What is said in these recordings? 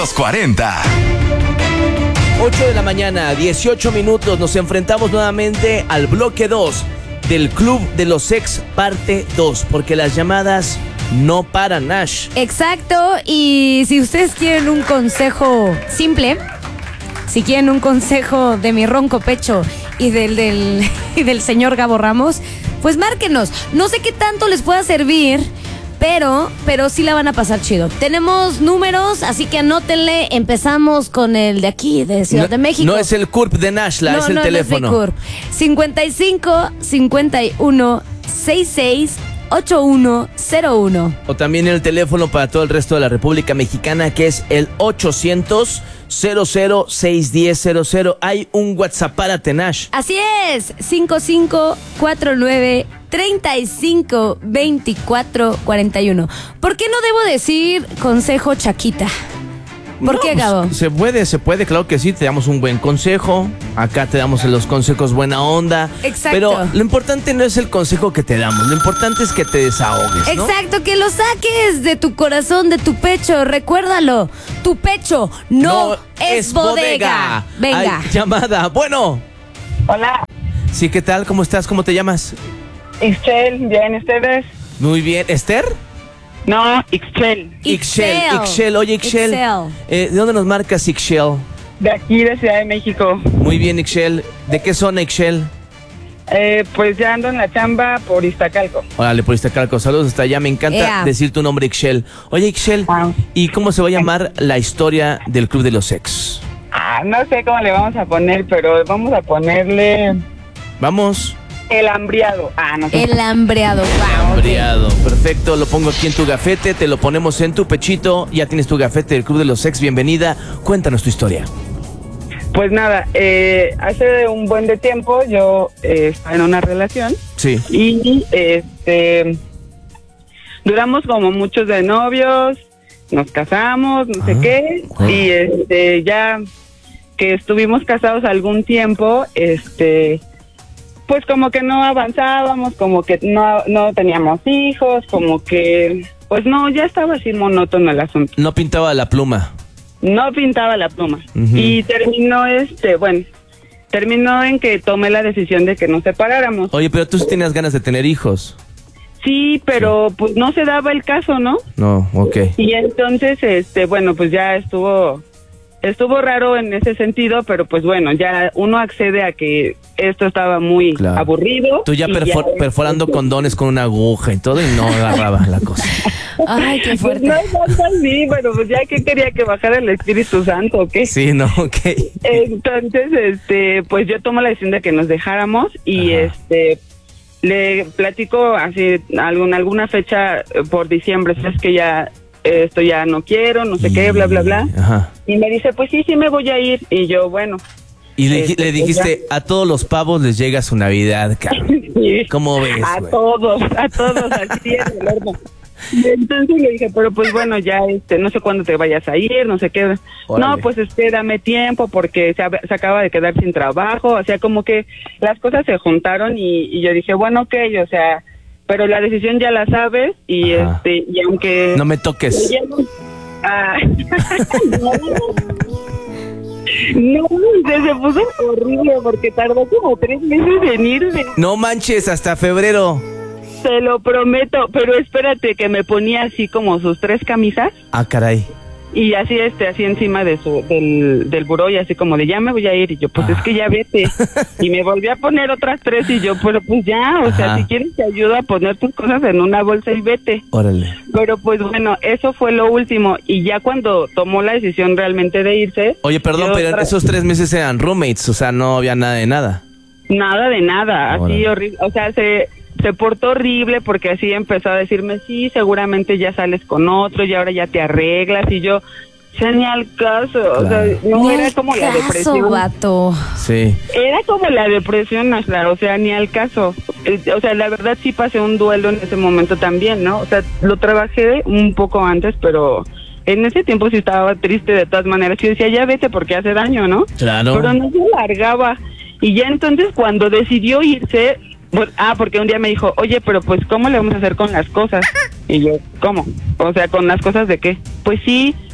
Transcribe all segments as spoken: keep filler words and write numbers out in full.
Los cuarenta. ocho de la mañana, dieciocho minutos. Nos enfrentamos nuevamente al bloque dos del Club de los Ex parte dos, porque las llamadas no paran, Nash. Exacto, y si ustedes quieren un consejo simple, si quieren un consejo de mi ronco pecho y del, del, y del señor Gabo Ramos, pues márquenos. No sé qué tanto les pueda servir, pero, pero sí la van a pasar chido. Tenemos números, así que anótenle. Empezamos con el de aquí, de Ciudad no, de México. No es el C U R P de Nashla, no, es el no, teléfono. No es el C U R P. cincuenta y cinco, cincuenta y uno, sesenta y seis, ochenta y uno cero uno. O también el teléfono para todo el resto de la República Mexicana, que es el ochocientos, cero cero, seis uno cero cero cero. Hay un WhatsApp para Nash. Así es, cinco cinco cuatro nueve, treinta y cinco, veinticuatro, cuarenta y uno. ¿Por qué no debo decir consejo Chaquita? ¿Por No, qué, Gabo? Pues, se puede, se puede, claro que sí. Te damos un buen consejo. Acá te damos los consejos buena onda. Exacto. Pero lo importante no es el consejo que te damos. Lo importante es que te desahogues, ¿no? Exacto, que lo saques de tu corazón, de tu pecho. Recuérdalo, tu pecho no, No es, es bodega. bodega. Venga. Hay llamada. Bueno. Hola, Sí, ¿qué tal? ¿Cómo estás? ¿Cómo te llamas? Ixchel, ¿bien ustedes? Muy bien. ¿Esther? No, Ixchel, Ixchel. Ixchel. Oye, Ixchel. Ixchel. Eh, ¿De dónde nos marcas, Ixchel? de aquí de Ciudad de México. Muy bien, Ixchel. ¿De qué zona, Ixchel? Eh, pues ya ando en la chamba por Iztacalco. Órale, por Iztacalco. Saludos hasta allá. Me encanta Ea. decir tu nombre, Ixchel. Oye, Ixchel, Ah. ¿y cómo se va a llamar la historia del Club de los Ex? Ah, no sé cómo le vamos a poner, pero vamos a ponerle Vamos. el hambriado. Ah, no sé. El hambreado. Wow. Hambriado. Perfecto, lo pongo aquí en tu gafete, te lo ponemos en tu pechito. Ya tienes tu gafete del Club de los Ex. Bienvenida. Cuéntanos tu historia. Pues nada, eh, hace un buen de tiempo yo eh, estaba en una relación Sí. y este duramos como muchos de novios, nos casamos, no sé Ah, qué, ah. y este ya que estuvimos casados algún tiempo, este pues como que no avanzábamos, como que no no teníamos hijos, como que pues no, ya estaba así monótono el asunto. No pintaba la pluma. No pintaba la pluma. Ujú. Y terminó, este, bueno, terminó en que tomé la decisión de que nos separáramos. Oye, pero tú sí tenías ganas de tener hijos. Sí, pero pues no se daba el caso, ¿no? No, ok. Y entonces, este, bueno, pues ya estuvo, estuvo raro en ese sentido, pero pues bueno, ya uno accede a que esto estaba muy Claro. aburrido. Tú ya y perfor- ya- perforando condones con una aguja y todo y no agarraba la cosa. Ay, qué Pues fuerte. no es tanto así, pero pues ya que quería que bajara el Espíritu Santo, ¿o qué? Sí, no, ok. Entonces, este, pues yo tomo la decisión de que nos dejáramos y Ajá. este le platico así alguna alguna fecha eh, por diciembre, sabes que ya eh, esto ya no quiero, no sé qué, bla bla bla. Ajá. Y me dice, "Pues sí, sí me voy a ir." Y yo, bueno, Y le, Este, le dijiste, a todos los pavos les llega su Navidad, cabrón. sí, ¿Cómo ves, a güey? todos, a todos así es el horno. Y entonces le dije, pero pues bueno, ya este, no sé cuándo te vayas a ir, no sé qué. Órale. No, pues este, dame tiempo porque se, ab- se acaba de quedar sin trabajo, o sea, como que las cosas se juntaron y, y yo dije, bueno, ok, o sea, pero la decisión ya la sabes y Ajá. este, y aunque... No me toques. Ah, no, no, se, se puso horrible porque tardó como tres meses en irse. No manches, hasta febrero. Te lo prometo, pero espérate que me ponía así como sus tres camisas Ah, caray. y así este así encima de su del, del buró y así como de ya me voy a ir y yo pues Ah. es que ya vete y me volví a poner otras tres y yo pero pues ya, o sea, Ajá. si quieres te ayudo a poner tus cosas en una bolsa y vete. Órale. Pero pues bueno, eso fue lo último y ya cuando tomó la decisión realmente de irse. Oye, perdón, yo pero en tra- esos tres meses eran roommates, o sea, no había nada de nada. Nada de nada, así Órale. horrible, o sea, se se portó horrible porque así empezó a decirme, sí, seguramente ya sales con otro y ahora ya te arreglas y yo, ya ni al caso, o sea, Claro. no Ni era al como la caso, depresión, vato. Sí. era como la depresión, claro, o sea, ni al caso, Eh, o sea, la verdad sí pasé un duelo en ese momento también, ¿no? O sea, lo trabajé un poco antes, pero en ese tiempo sí estaba triste de todas maneras, yo decía, ya vete porque hace daño, ¿no? Claro. Pero no se largaba. Y ya entonces cuando decidió irse, pues, ah, porque un día me dijo, oye, pero pues, ¿cómo le vamos a hacer con las cosas? Y yo, ¿cómo? O sea, ¿con las cosas de qué? Pues sí,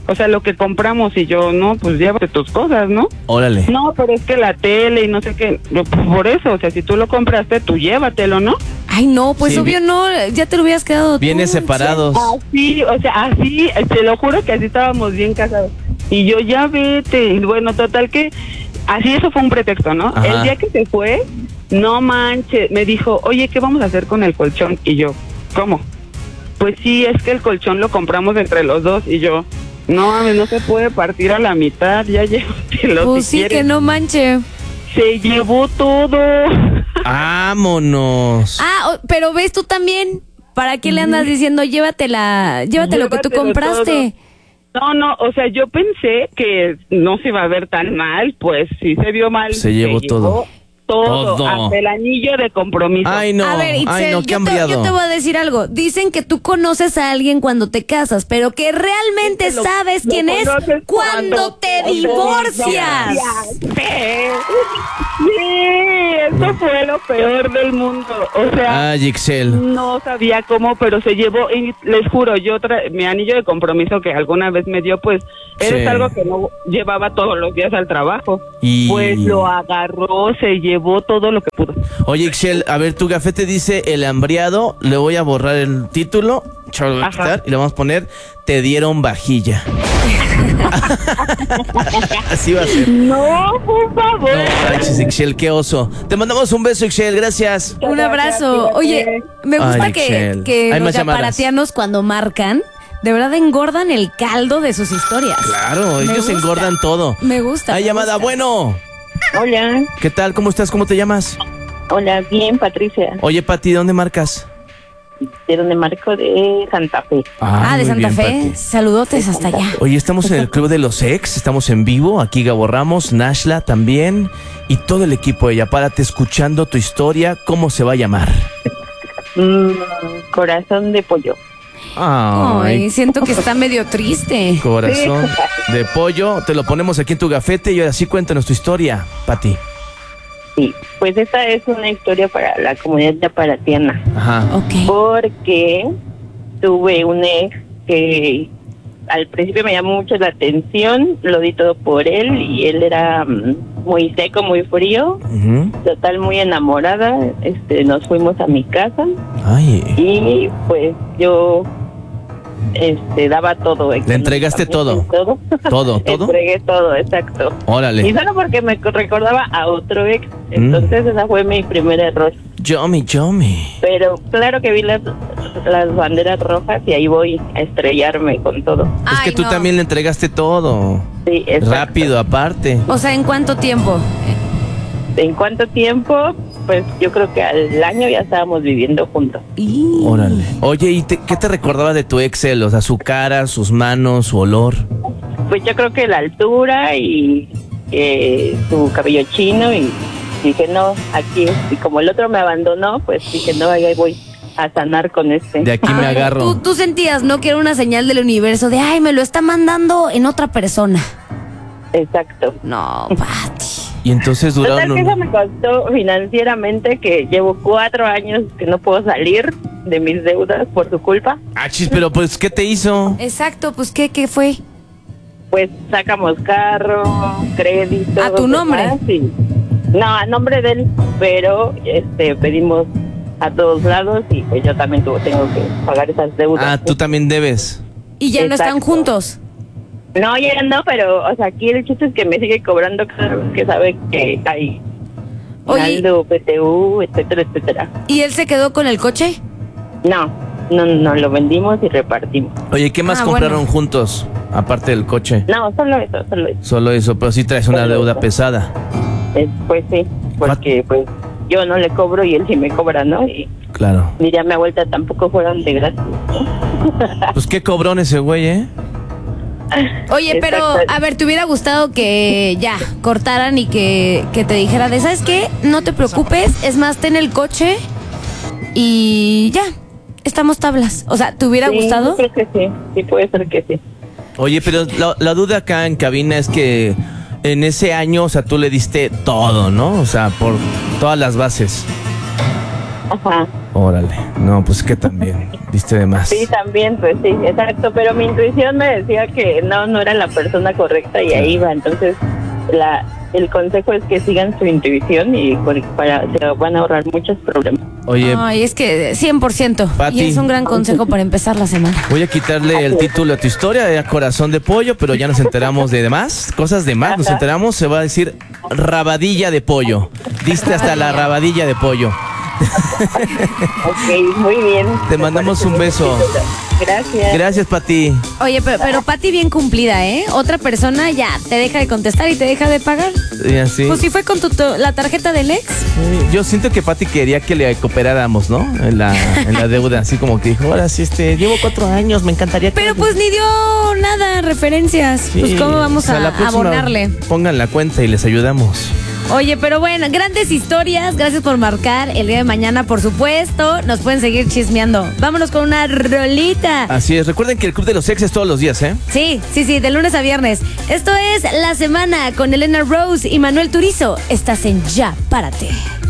o sea, lo que compramos. Y yo, no, pues llévate tus cosas, ¿no? Órale. No, pero es que la tele y no sé qué, no, pues por eso, o sea, si tú lo compraste, tú llévatelo, ¿no? Ay, no, pues Sí, obvio vi- no, ya te lo hubieras quedado Viene tú. separados. Así, o sea, así, te lo juro que así estábamos bien casados. Y yo, ya vete. Y bueno, total que, así eso fue un pretexto, ¿no? Ajá. El día que se fue, no manches, me dijo, oye, ¿qué vamos a hacer con el colchón? Y yo, ¿cómo? Pues sí, es que el colchón lo compramos entre los dos. Y yo, no, mames, no se puede partir a la mitad, ya llévatelo Pues si sí, quieres. que no manche. Se llevó todo. Vámonos. Ah, o- pero ves tú también. ¿Para qué le andas diciendo llévatela, llévate lo que tú Llévatelo compraste? No, no, o sea, yo pensé que no se iba a ver tan mal, pues sí se vio mal. Se llevó todo. Todo, Todo. hasta el anillo de compromiso. Ay, no. A ver, Ay, Itzel, no, yo, qué te, yo hambriado. te voy a decir algo. Dicen que tú conoces a alguien cuando te casas, pero que realmente Lo- sabes lo quién es conoces cuando te divorcias. Sí, sí, eso fue lo peor del mundo. O sea, Ay, Ixel. no sabía cómo, pero se llevó, y les juro, yo tra mi anillo de compromiso que alguna vez me dio, pues, era Sí. algo que no llevaba todos los días al trabajo. Y- Pues lo agarró, se llevó todo lo que pudo. Oye, Ixel, a ver, tu gafete dice el hambriado. Le voy a borrar el título. Chao, lo voy a Ajá. quitar y le vamos a poner te dieron vajilla. Así va a ser. No, por favor. No manches, Ixel, qué oso. Te mandamos un beso, Ixel, gracias. Un abrazo. Oye, me gusta Ay, que, Ixel. que Hay los más llamadas. yaparatianos cuando marcan, de verdad engordan el caldo de sus historias. Claro, Me ellos gusta. engordan todo. Me gusta. Hay me llamada, gusta. bueno. Hola, ¿Qué tal? ¿Cómo estás? ¿Cómo te llamas? hola, bien, Patricia. Oye, Pati, ¿de dónde marcas? ¿De dónde marco? De Santa Fe. Ah, de muy Santa bien, Fe. Pati. Saludotes hasta allá. Oye, estamos en el Club de los Ex, estamos en vivo, aquí Gabo Ramos, Nashla también, y todo el equipo de Yapárate escuchando tu historia, ¿cómo se va a llamar? Mm, corazón de pollo. Ay, Ay, siento que está medio triste. corazón de pollo, te lo ponemos aquí en tu gafete y ahora sí cuéntanos tu historia, Pati. Sí, pues esta es una historia para la comunidad yaparatiana. Ajá. Ok. Porque tuve un ex que al principio me llamó mucho la atención, lo di todo por él y él era mm, muy seco, muy frío, Ujú. total muy enamorada. Este, nos fuimos a mi casa Ay, y pues yo este daba todo. ¿le entregaste todo? Todo. todo, todo. Entregué todo, exacto. Y Órale. solo porque me recordaba a otro ex, entonces esa fue mi primer error. Yomi, yomi. Pero claro que vi las, las banderas rojas y ahí voy a estrellarme con todo. Es que Ay, tú no. también le entregaste todo. Sí, exacto. Rápido, aparte. O sea, ¿en cuánto tiempo? ¿En cuánto tiempo? Pues yo creo que al año ya estábamos viviendo juntos. Y- Órale. Oye, ¿y te- qué te recordaba de tu Excel? O sea, su cara, sus manos, su olor. Pues yo creo que la altura y eh, su cabello chino y dije, no, aquí, y como el otro me abandonó, pues dije, no, ahí voy a sanar con este. De aquí me Ay, agarro. Tú, tú sentías, ¿no? Que era una señal del universo de, ay, me lo está mandando en otra persona. Exacto. No, Pati. Y entonces Total duraron que eso un... me costó financieramente, que llevo cuatro años que no puedo salir de mis deudas por su culpa. Ah, chis, pero pues, ¿qué te hizo? Exacto, pues, ¿qué, qué fue? Pues sacamos carro, crédito. ¿A tu nombre? demás, y- No, a nombre de él, pero este pedimos a todos lados y pues yo también tuve, tengo que pagar esas deudas. Ah, tú también debes. Y ya no están Exacto. juntos. No, ya no, pero, o sea, aquí el chiste es que me sigue cobrando cada vez que sabe que hay Oye. saldo, P T U, etcétera, etcétera. ¿Y él se quedó con el coche? No, no, no, lo vendimos y repartimos. Oye, ¿qué más Ah, compraron bueno. juntos? Aparte del coche. No, solo eso, solo eso. Solo eso, pero sí traes una Solo deuda eso. pesada. Eh, pues sí, porque pues yo no le cobro y él sí me cobra, ¿no? Y Claro. diría mi vuelta tampoco fueron de gratis, ¿no? Pues qué cobrón ese güey, ¿eh? Oye, pero, Exacto. a ver, ¿te hubiera gustado que ya cortaran y que, que te dijera de, ¿sabes qué? No te preocupes, es más, ten el coche y ya, estamos tablas. O sea, ¿te hubiera Sí, gustado? yo creo que sí, sí puede ser que sí. Oye, pero la, la duda acá en cabina es que en ese año, o sea, tú le diste todo, ¿no? O sea, por todas las bases. Ajá. Órale, no, pues que también, diste de más. Sí, también, pues sí, exacto, pero mi intuición me decía que no, no era la persona correcta y ahí va, entonces la el consejo es que sigan su intuición y por- para se van a ahorrar muchos problemas. Oye, Ay, es que cien por ciento. Pati. Y es un gran consejo para empezar la semana. voy a quitarle el título a tu historia, era Corazón de Pollo, pero ya nos enteramos de demás, cosas de más, nos Ajá. enteramos, se va a decir rabadilla de pollo. Diste hasta la rabadilla de pollo. Ok, muy bien. Te Me mandamos parece un muy beso. chistoso. Gracias. Gracias, Pati. Oye, pero, pero Pati bien cumplida, ¿eh? Otra persona ya te deja de contestar y te deja de pagar. Y así. Pues si fue con tu, tu- la tarjeta del ex. Sí, yo siento que Pati quería que le cooperáramos, ¿no? En la, en la deuda, así como que dijo, ahora sí, este, llevo cuatro años, me encantaría que... Pero pues ni dio nada, referencias. Sí, Pues cómo vamos o sea, a la próxima abonarle. Pongan la cuenta y les ayudamos. Oye, pero bueno, grandes historias. Gracias por marcar. El día de mañana, por supuesto, nos pueden seguir chismeando. Vámonos con una rolita. Así es, recuerden que el Club de los Ex es todos los días, ¿eh? Sí, sí, sí, de lunes a viernes. Esto es La Semana con Elena Rose y Manuel Turizo. Estás en Ya, párate.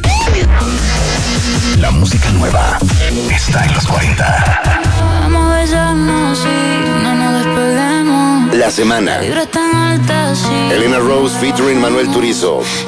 La música nueva está en los cuarenta. Vamos a besarnos, sí, no nos despeguemos. La semana. La vibra es tan alta, sí. Elena Rose featuring Manuel Turizo.